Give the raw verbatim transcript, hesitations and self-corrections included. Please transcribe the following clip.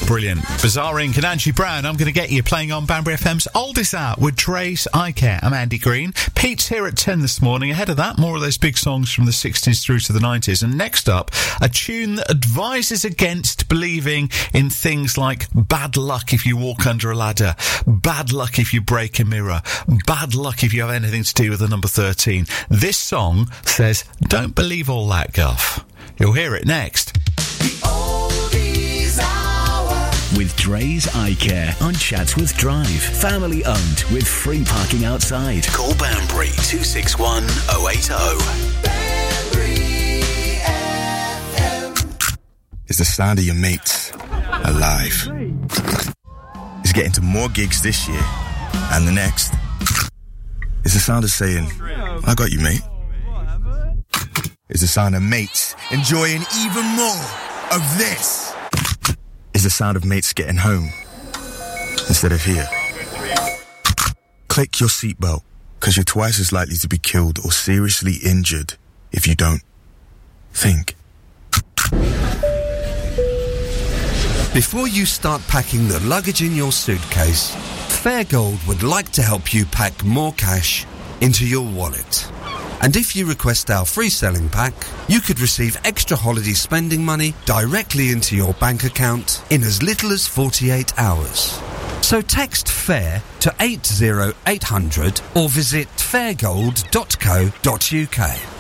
Brilliant. Bizarre Inc and Angie Brown, I'm going to get you, playing on Banbury F M's oldest hour with Dre's I Care. I'm Andy Green. Pete's here at ten this morning. Ahead of that, more of those big songs from the sixties through to the nineties. And next up, a tune that advises against believing in things like bad luck if you walk under a ladder, bad luck if you break a mirror, bad luck if you have anything to do with the number thirteen. This song says, don't believe all that guff. You'll hear it next. With Dre's I Care on Chatsworth Drive. Family owned with free parking outside. Call Banbury two six one oh eight oh. Banbury F M. It's the sound of your mates alive. It's getting to more gigs this year and the next. It's the sound of saying, I got you, mate. It's the sound of mates enjoying even more of this. Is the sound of mates getting home instead of here. Click your seatbelt, because you're twice as likely to be killed or seriously injured if you don't think. Before you start packing the luggage in your suitcase, Fairgold would like to help you pack more cash into your wallet. And if you request our free selling pack, you could receive extra holiday spending money directly into your bank account in as little as forty-eight hours. So text FAIR to eight oh eight hundred or visit fairgold dot co dot uk.